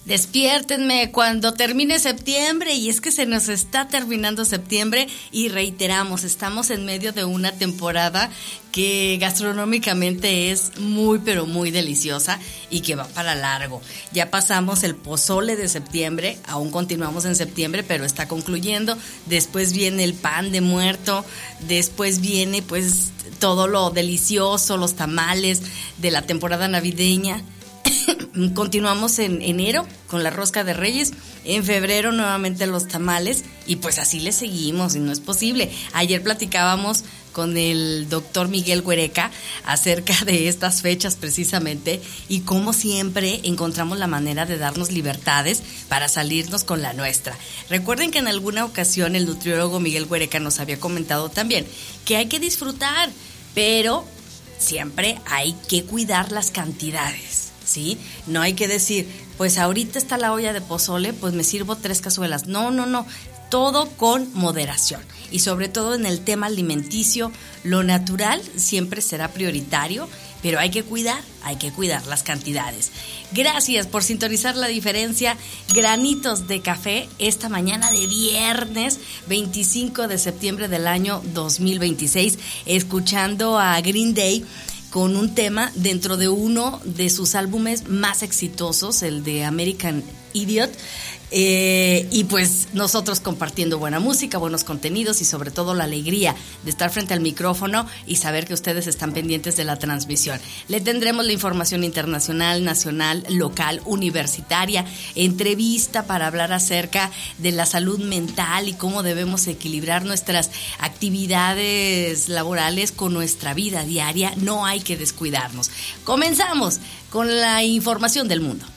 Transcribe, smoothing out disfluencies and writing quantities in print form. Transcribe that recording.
Despiértenme cuando termine septiembre, y es que se nos está terminando septiembre y reiteramos, estamos en medio de una temporada que gastronómicamente es muy pero muy deliciosa y que va para largo. Ya pasamos el pozole de septiembre, aún continuamos en septiembre, pero está concluyendo. Después viene el pan de muerto, después viene pues todo lo delicioso, los tamales de la temporada navideña. Continuamos en enero con la rosca de Reyes, en febrero nuevamente los tamales, y pues así le seguimos y no es posible. Ayer platicábamos con el doctor Miguel Huereca acerca de estas fechas precisamente, y como siempre encontramos la manera de darnos libertades para salirnos con la nuestra. Recuerden que en alguna ocasión el nutriólogo Miguel Huereca nos había comentado también que hay que disfrutar, pero siempre hay que cuidar las cantidades. ¿Sí? No hay que decir, pues ahorita está la olla de pozole, pues me sirvo 3 cazuelas. No. Todo con moderación. Y sobre todo en el tema alimenticio, lo natural siempre será prioritario, pero hay que cuidar las cantidades. Gracias por sintonizar La Diferencia. Granitos de café esta mañana de viernes 25 de septiembre del año 2026, escuchando a Green Day con un tema dentro de uno de sus álbumes más exitosos, el de American Idiot, y pues nosotros compartiendo buena música, buenos contenidos y sobre todo la alegría de estar frente al micrófono y saber que ustedes están pendientes de la transmisión. Le tendremos la información internacional, nacional, local, universitaria, entrevista para hablar acerca de la salud mental y cómo debemos equilibrar nuestras actividades laborales con nuestra vida diaria. No hay que descuidarnos. Comenzamos con la información del mundo.